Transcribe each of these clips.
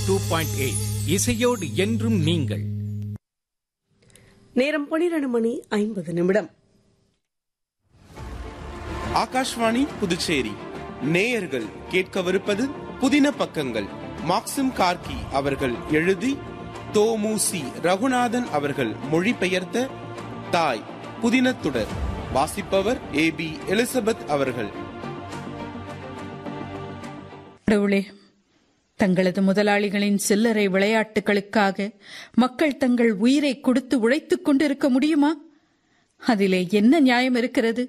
2.8 இசையோடு என்றும் நீங்கள். நேரம் 12:50. ஆகாஷ்வாணி புதுச்சேரி நேயர்கள் கேட்கவிருப்பது புதின பக்கங்கள். மாக்சிம் கார்கி அவர்கள் எழுதி தோமுசி ரகுநாதன் அவர்கள் மொழிபெயர்த்த தாய் புதினத்துடர். வாசிப்பவர் AB எலிசபெத் அவர்கள். கடவுளே, தங்களது முதலாளிகளின் சில்லறை விளையாட்டுகளுக்காக மக்கள் தங்கள் உயிரை கொடுத்து உழைத்துக் கொண்டிருக்க முடியுமா? அதிலே என்ன நியாயம் இருக்கிறது?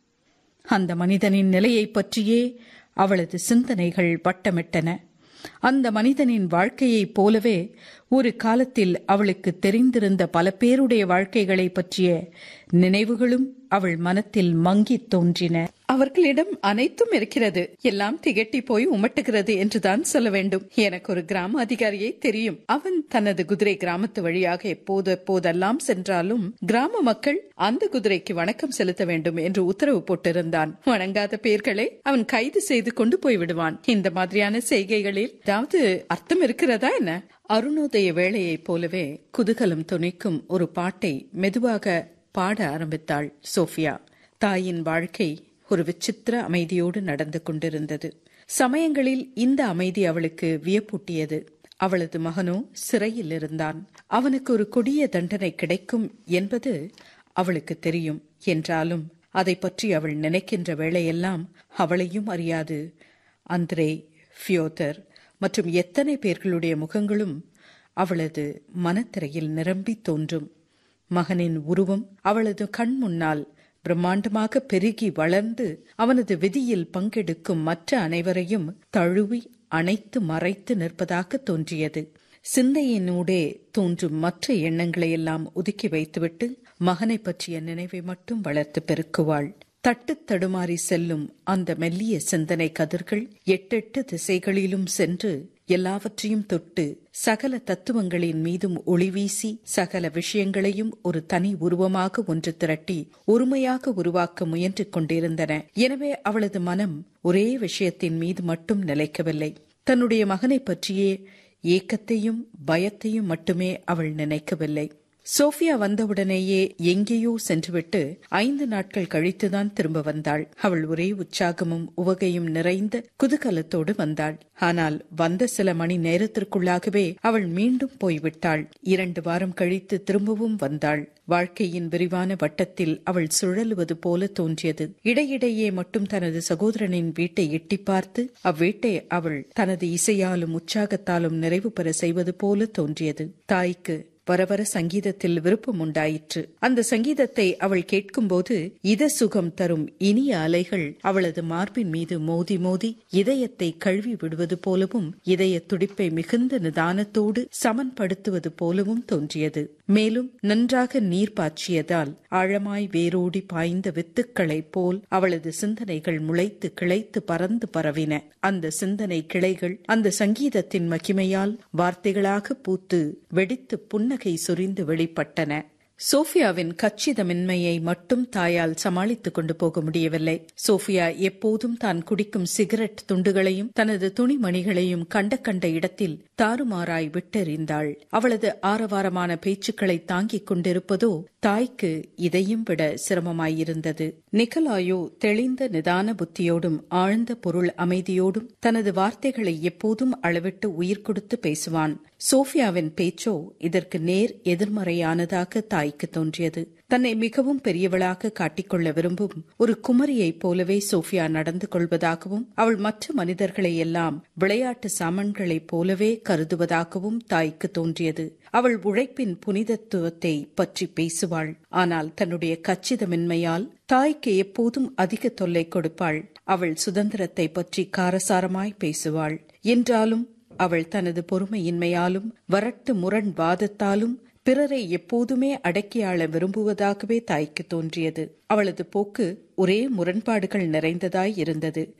அந்த மனிதனின் நிலையை பற்றியே அவளது சிந்தனைகள் வட்டமிட்டன. அந்த மனிதனின் வாழ்க்கையைப் போலவே ஒரு காலத்தில் அவளுக்கு தெரிந்திருந்த பல பேருடைய வாழ்க்கைகளை பற்றிய நினைவுகளும் அவள் மனத்தில் மங்கித் தோன்றின. அவர்களிடம் அனைத்தும் இருக்கிறது, எல்லாம் திகட்டி போய் உமட்டுகிறது என்றுதான் சொல்ல வேண்டும். எனக்கு ஒரு கிராம அதிகாரியை தெரியும். அவன் தனது குதிரை கிராமத்து வழியாக எப்போதெல்லாம் சென்றாலும் கிராம மக்கள் அந்த குதிரைக்கு வணக்கம் செலுத்த வேண்டும் என்று உத்தரவு போட்டிருந்தான். வணங்காத பேர்களை அவன் கைது செய்து கொண்டு போய்விடுவான். இந்த மாதிரியான செய்கைகளில் ஏதாவது அர்த்தம் இருக்கிறதா என்ன? அருணோதய வேளையைப் போலவே குதூகலம் துணிக்கும் ஒரு பாட்டை மெதுவாக பாட ஆரம்பித்தாள் சோஃபியா. தாயின் வாழ்க்கை ஒரு விசித்திர அமைதியோடு நடந்து கொண்டிருந்தது. சமயங்களில் இந்த அமைதி அவளுக்கு வியப்பூட்டியது. அவளது மகனோ சிறையில் இருந்தான். அவனுக்கு ஒரு கொடிய தண்டனை கிடைக்கும் என்பது அவளுக்கு தெரியும். என்றாலும் அதை பற்றி அவள் நினைக்கின்ற வேளையெல்லாம் அவளையும் அறியாது அந்திரே, ஃபியோதர் மற்றும் எத்தனை பேர்களுடைய முகங்களும் அவளது மனத்திரையில் நிரம்பி தோன்றும். மகனின் உருவம் அவளது கண் முன்னால் பிரம்மாண்டமாக பெருகி வளர்ந்து அவனது விதியில் பங்கெடுக்கும் மற்ற அனைவரையும் தழுவி அணைத்து மறைத்து நிற்பதாக தோன்றியது. சிந்தையினூடே தோன்றும் மற்ற எண்ணங்களையெல்லாம் ஒதுக்கி வைத்துவிட்டு மகனை பற்றிய நினைவை மட்டும் வளர்த்து பெருக்குவாள். தட்டு தடுமாறி செல்லும் அந்த மெல்லிய சிந்தனை கதிர்கள் 8 திசைகளிலும் சென்று எல்லாவற்றையும் தொட்டு சகல தத்துவங்களின் மீதும் ஒளிவீசி சகல விஷயங்களையும் ஒரு தனி உருவமாக ஒன்று திரட்டி ஒருமையாக உருவாக்க முயன்று கொண்டிருந்தன. எனவே அவளது மனம் ஒரே விஷயத்தின் மீது மட்டும் நிலைக்கவில்லை. தன்னுடைய மகனை பற்றியே ஏக்கத்தையும் பயத்தையும் மட்டுமே அவள் நினைக்கவில்லை. சோஃபியா வந்தவுடனேயே எங்கேயோ சென்றுவிட்டு 5 நாட்கள் கழித்துதான் திரும்ப வந்தாள். அவள் ஒரே உற்சாகமும் உவகையும் நிறைந்த குதூகலத்தோடு வந்தாள். ஆனால் வந்த சில மணி நேரத்திற்குள்ளாகவே அவள் மீண்டும் போய்விட்டாள். 2 வாரம் கழித்து திரும்பவும் வந்தாள். வாழ்க்கையின் விரிவான வட்டத்தில் அவள் சுழலுவது போல தோன்றியது. இடையிடையே மட்டும் தனது சகோதரனின் வீட்டை எட்டி பார்த்து அவ்வீட்டை அவள் தனது இசையாலும் உற்சாகத்தாலும் நிறைவு பெற செய்வது போல தோன்றியது. தாய்க்கு வர வர சங்கீதத்தில் விருப்பம் உண்டாயிற்று. அந்த சங்கீதத்தை அவள் கேட்கும்போது இத சுகம் தரும் இனிய அலைகள் அவளது மார்பின் மீது மோதி மோதி இதயத்தை கழுவி விடுவது போலவும் இதய துடிப்பை மிகுந்த நிதானத்தோடு சமன்படுத்துவது போலவும் தோன்றியது. மேலும் நன்றாக நீர் பாய்ச்சியதால் ஆழமாய் வேரோடி பாய்ந்த வித்துக்களைப் போல் அவளது சிந்தனைகள் முளைத்து கிளைத்து பறந்து பரவின. அந்த சிந்தனை கிளைகள் அந்த சங்கீதத்தின் மகிமையால் வார்த்தைகளாக பூத்து வெடித்து புன்னகை சொரிந்து வெளிப்பட்டன. சோஃபியாவின் கச்சிதமின்மையை மட்டும் தாயால் சமாளித்துக் கொண்டு போக முடியவில்லை. சோஃபியா எப்போதும் தான் குடிக்கும் சிகரெட் துண்டுகளையும் தனது துணிமணிகளையும் கண்ட இடத்தில் தாறுமாறாய் விட்டெறிந்தாள். அவளது ஆரவாரமான பேச்சுக்களை தாங்கிக் கொண்டிருப்பதோ தாய்க்கு இதையும் விட சிரமமாயிருந்தது. நிக்கலாயோ தெளிந்த நிதான புத்தியோடும் ஆழ்ந்த பொருள் அமைதியோடும் தனது வார்த்தைகளை எப்போதும் அளவிட்டு உயிர் கொடுத்து பேசுவான். சோஃபியாவின் பேச்சோ இதற்கு நேர் எதிர்மறையானதாக தாய்க்கு தோன்றியது. தன்னை மிகவும் பெரியவளாக காட்டிக்கொள்ள விரும்பும் ஒரு குமரியைப் போலவே சோஃபியா நடந்து கொள்வதாகவும் அவள் மற்ற மனிதர்களை எல்லாம் விளையாட்டு சாமான்களைப் போலவே கருதுவதாகவும் தாய்க்கு தோன்றியது. அவள் உழைப்பின் புனிதத்துவத்தை பற்றி பேசுவாள். ஆனால் தன்னுடைய கச்சிதமின்மையால் தாய்க்கு எப்போதும் அதிக தொல்லை கொடுப்பாள். அவள் சுதந்திரத்தை பற்றி காரசாரமாய் பேசுவாள். என்றாலும் அவள் தனது பொறுமையின்மையாலும் வரட்டு முரண் வாதத்தாலும் பிறரை எப்போதுமே அடக்கியாள விரும்புவதாகவே தாய்க்கு தோன்றியது. அவளது போக்கு ஒரே முரண்பாடுகள் நிறைந்ததாய் இருந்தது.